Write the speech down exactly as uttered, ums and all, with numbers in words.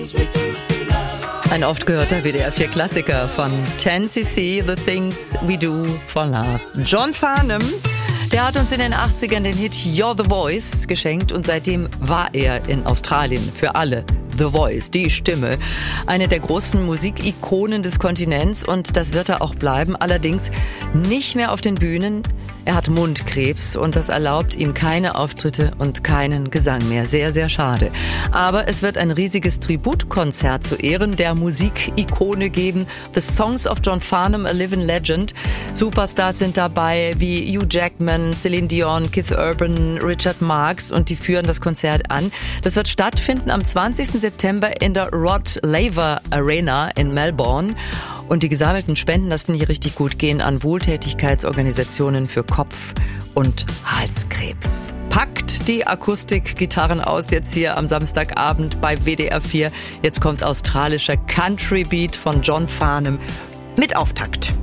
Ein oft gehörter W D R vier Klassiker von ten C C, The Things We Do for Love. John Farnham, der hat uns in den achtzigern den Hit You're the Voice geschenkt und seitdem war er in Australien für alle The Voice, die Stimme, eine der großen Musikikonen des Kontinents, und das wird er auch bleiben, allerdings nicht mehr auf den Bühnen. Er hat Mundkrebs und das erlaubt ihm keine Auftritte und keinen Gesang mehr. Sehr, sehr schade. Aber es wird ein riesiges Tributkonzert zu Ehren der Musikikone geben. The Songs of John Farnham, a Living Legend. Superstars sind dabei wie Hugh Jackman, Celine Dion, Keith Urban, Richard Marx, und die führen das Konzert an. Das wird stattfinden am zwanzigsten September in der Rod Laver Arena in Melbourne. Und die gesammelten Spenden, das finde ich richtig gut, gehen an Wohltätigkeitsorganisationen für Kopf- und Halskrebs. Packt die Akustikgitarren aus jetzt hier am Samstagabend bei W D R vier. Jetzt kommt australischer Country Beat von John Farnham mit Auftakt.